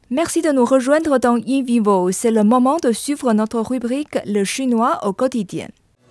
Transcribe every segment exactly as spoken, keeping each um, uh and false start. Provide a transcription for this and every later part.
Merci de nous rejoindre dans In Vivo. C'est le moment de suivre notre rubrique Le chinois au quotidien.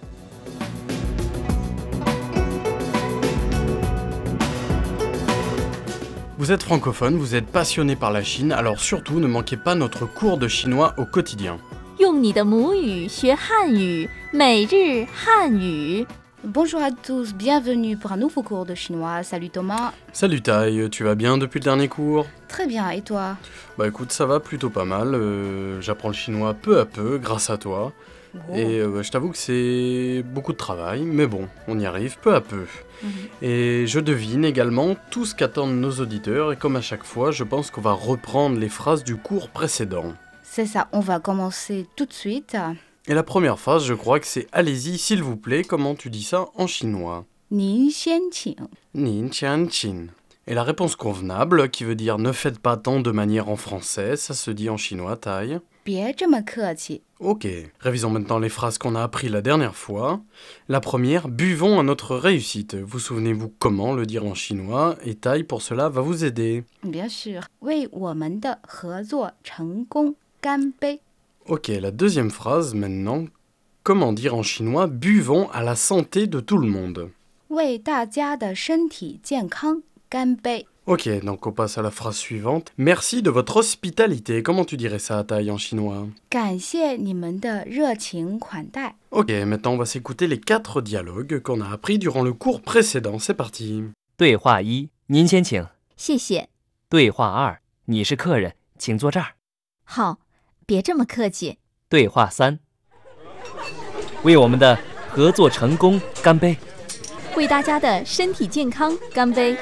Vous êtes francophone, vous êtes passionné par la Chine, alors surtout ne manquez pas notre cours de chinois au quotidien. 用你的母语学汉语，每日汉语。 Bonjour à tous, bienvenue pour un nouveau cours de chinois. Salut Thomas. Salut Tai, tu vas bien depuis le dernier cours? Très bien, et toi? Bah écoute, ça va plutôt pas mal, euh, j'apprends le chinois peu à peu grâce à toi. Oh. Et euh, je t'avoue que c'est beaucoup de travail, mais bon, on y arrive peu à peu. Mm-hmm. Et je devine également tout ce qu'attendent nos auditeurs, et comme à chaque fois, je pense qu'on va reprendre les phrases du cours précédent. C'est ça, on va commencer tout de suite. Et la première phrase, je crois que c'est « Allez-y, s'il vous plaît », comment tu dis ça en chinois? 您先请. Nin tian chin. Et la réponse convenable, qui veut dire « ne faites pas tant de manière en français », ça se dit en chinois, Tai. 别这么客气. Ok, révisons maintenant les phrases qu'on a apprises la dernière fois. La première, buvons à notre réussite. Vous souvenez-vous comment le dire en chinois? Et Tai, pour cela, va vous aider. Bien sûr. 为我们的合作成功干杯. Ok, la deuxième phrase maintenant. Comment dire en chinois « buvons à la santé de tout le monde » 为大家的身体健康干杯. Ok, donc on passe à la phrase suivante. Merci de votre hospitalité. Comment tu dirais ça, Tai, en chinois? 感谢你们的热情款待. Ok, maintenant on va s'écouter les quatre dialogues qu'on a appris durant le cours précédent. C'est parti. 对话一，您先请。 谢谢。 对话二，你是客人，请坐这儿。 好，别这么客气。 对话三，为我们的合作成功干杯。 为大家的身体健康干杯。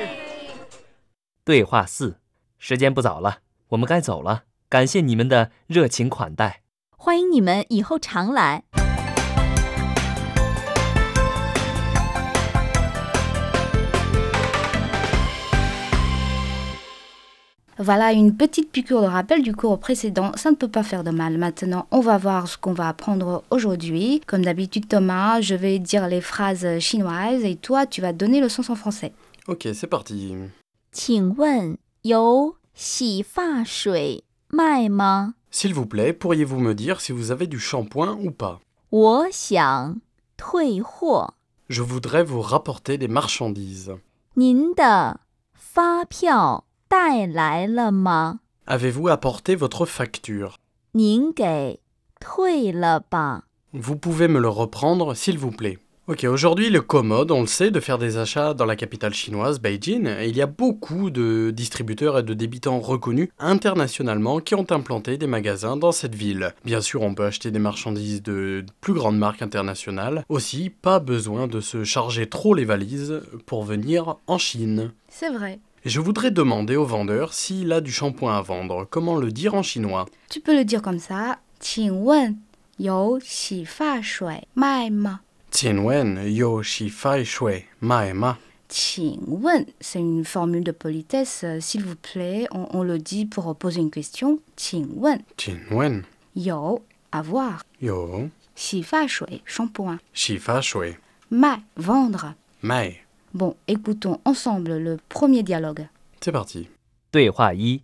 对话四，时间不早了，我们该走了。感谢你们的热情款待。 欢迎你们以后常来。 Voilà une petite piqûre de rappel du cours précédent, ça ne peut pas faire de mal. Maintenant, on va voir ce qu'on va apprendre aujourd'hui. Comme d'habitude Thomas, je vais dire les phrases chinoises et toi tu vas donner le sens en français. Ok, c'est parti. 请问有洗发水卖吗？ S'il vous plaît, pourriez-vous me dire si vous avez du shampoing ou pas? 我想退货。 Je voudrais vous rapporter des marchandises. 您的发票带来了吗？ Avez-vous apporté votre facture? 您给退了吧。 Vous pouvez me le reprendre, s'il vous plaît. Ok, aujourd'hui, il est commode, on le sait, de faire des achats dans la capitale chinoise, Beijing. Et il y a beaucoup de distributeurs et de débitants reconnus internationalement qui ont implanté des magasins dans cette ville. Bien sûr, on peut acheter des marchandises de plus grandes marques internationales. Aussi, pas besoin de se charger trop les valises pour venir en Chine. C'est vrai. Et je voudrais demander au vendeur s'il a du shampoing à vendre. Comment le dire en chinois? Tu peux le dire comme ça. 请问有洗发水卖吗？ Tianwen yo shi fai shui mai ma. 请问, c'est une formule de politesse. euh, S'il vous plaît, on, on le dit pour poser une question. 请问 Tianwen 有 avoir. yo 洗发水 shampoing. shi fa shui 卖 vendre. mai. Bon, écoutons ensemble le premier dialogue. C'est parti. 对话一，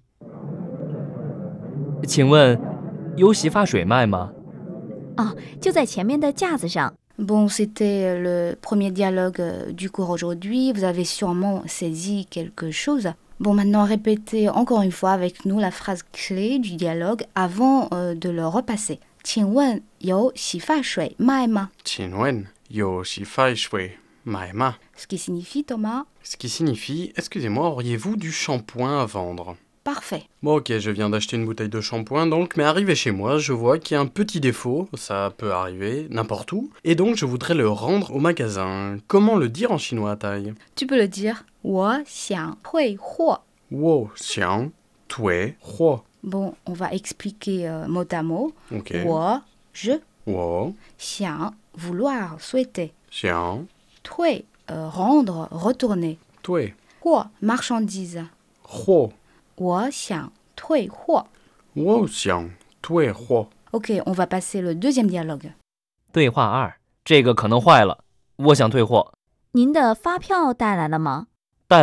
请问有洗发水卖吗？ 哦，就在前面的架子上。 Bon, c'était le premier dialogue euh, du cours aujourd'hui. Vous avez sûrement saisi quelque chose. Bon, maintenant, répétez encore une fois avec nous la phrase clé du dialogue avant euh, de le repasser. 请问有洗发水卖吗？ Tianwen yo shi fai shui mai ma. Ce qui signifie, Thomas, Ce qui signifie, excusez-moi, auriez-vous du shampoing à vendre? parfait. Bon ok, je viens d'acheter une bouteille de shampoing donc, mais arrivé chez moi, je vois qu'il y a un petit défaut, ça peut arriver n'importe où, et donc je voudrais le rendre au magasin. Comment le dire en chinois, Tai? Tu peux le dire. 我想退货. Wo xiang tui huo. Bon, on va expliquer euh, mot à mot. Ok. 我 je, Wo 想 vouloir, souhaiter. xiang 退 euh, rendre, retourner. tui 货 marchandise. huo. 我想退货. Wo xiang tui huo. Ok, on va passer le deuxième dialogue. 对话二，这个可能坏了，我想退货。 您的发票带来了吗？ 带了。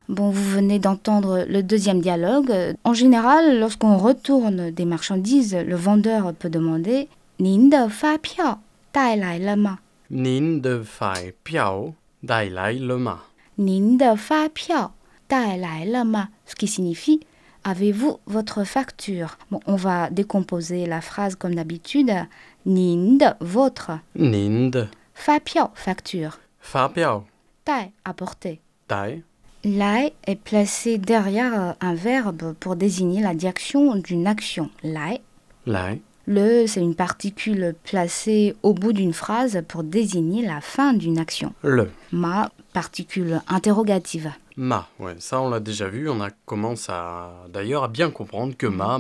Bon, vous venez d'entendre le deuxième dialogue. En général, lorsqu'on retourne des marchandises, le vendeur peut demander « 您的发票带来了吗？ Nin de fai piao dai lai le ma. 您的发票带来了吗？ Ce qui signifie « Avez-vous votre facture ?» Bon, on va décomposer la phrase comme d'habitude. « 您的 votre Nin de »， 发票 facture, fa piao 带 apporter. dai Lai est placé derrière un verbe pour désigner la direction d'une action. Lai. lai. Le, c'est une particule placée au bout d'une phrase pour désigner la fin d'une action. Le. Ma, particule interrogative. Ma, ouais, ça on l'a déjà vu, on a commence à d'ailleurs à bien comprendre que ma